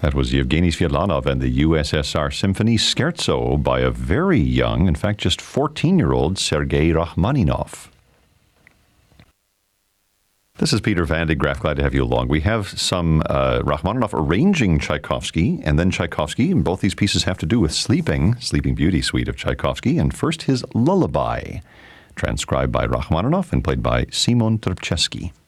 That was Yevgeny Sviatlanov and the USSR Symphony Scherzo by a very young, in fact, just 14-year-old Sergei Rachmaninoff. This is Peter Van de Graaff. Glad to have you along. We have some Rachmaninoff arranging Tchaikovsky, and then Tchaikovsky, and both these pieces have to do with Sleeping Beauty suite of Tchaikovsky, and first his Lullaby, transcribed by Rachmaninoff and played by Simon Trpceski.